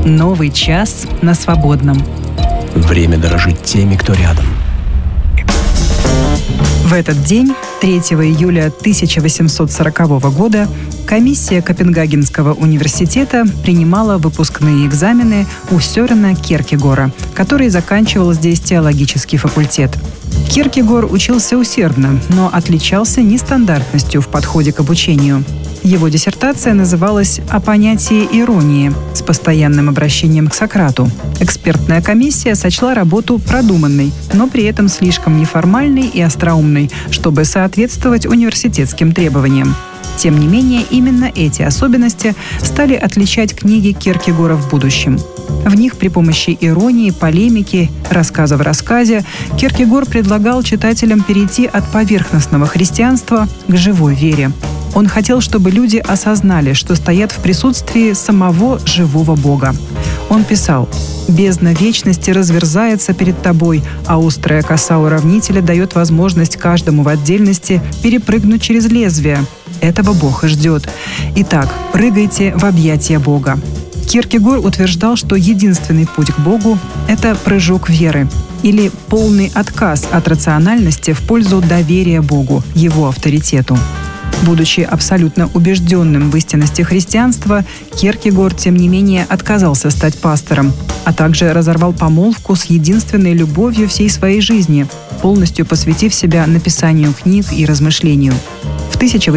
Новый час на свободном. Время дорожить теми, кто рядом. В этот день, 3 июля 1840 года, комиссия Копенгагенского университета принимала выпускные экзамены у Сёрена Кierkegaarда, который заканчивал здесь теологический факультет. Кierkegaard учился усердно, но отличался нестандартностью в подходе к обучению. Его диссертация называлась «О понятии иронии» с постоянным обращением к Сократу. Экспертная комиссия сочла работу продуманной, но при этом слишком неформальной и остроумной, чтобы соответствовать университетским требованиям. Тем не менее, именно эти особенности стали отличать книги Кierkegaarда в будущем. В них при помощи иронии, полемики, рассказа в рассказе Кierkegaard предлагал читателям перейти от поверхностного христианства к живой вере. Он хотел, чтобы люди осознали, что стоят в присутствии самого живого Бога. Он писал: «Бездна вечности разверзается перед тобой, а острая коса уравнителя дает возможность каждому в отдельности перепрыгнуть через лезвие. Этого Бог и ждет. Итак, прыгайте в объятия Бога». Кierkegaard утверждал, что единственный путь к Богу – это прыжок веры или полный отказ от рациональности в пользу доверия Богу, его авторитету. Будучи абсолютно убежденным в истинности христианства, Кierkegaard, тем не менее, отказался стать пастором, а также разорвал помолвку с единственной любовью всей своей жизни, полностью посвятив себя написанию книг и размышлению. В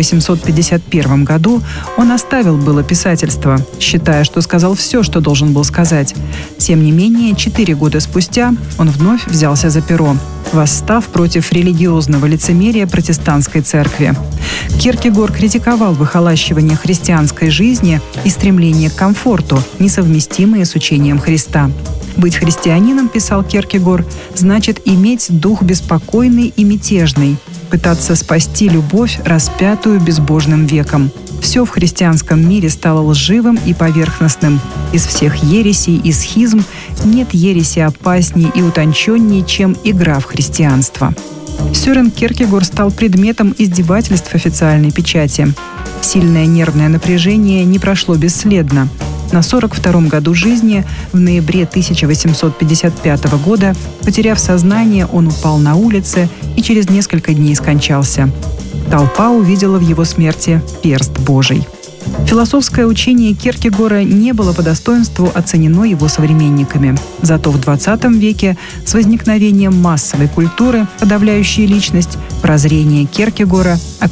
1851 году он оставил было писательство, считая, что сказал все, что должен был сказать. Тем не менее, 4 года спустя он вновь взялся за перо, восстав против религиозного лицемерия протестантской церкви. Кierkegaard критиковал выхолащивание христианской жизни и стремление к комфорту, несовместимые с учением Христа. «Быть христианином, — писал Кierkegaard, — значит иметь дух беспокойный и мятежный, пытаться спасти любовь, распятую безбожным веком. Все в христианском мире стало лживым и поверхностным. Из всех ересей и схизм нет ереси опаснее и утонченнее, чем игра в христианство». Сёрен Кierkegaard стал предметом издевательств официальной печати. Сильное нервное напряжение не прошло бесследно. На 42-м году жизни, в ноябре 1855 года, потеряв сознание, он упал на улице и через несколько дней скончался. Толпа увидела в его смерти перст Божий. Философское учение Кierkegaarда не было по достоинству оценено его современниками. Зато в 20 веке с возникновением массовой культуры, подавляющей личность, прозрение Кierkegaarda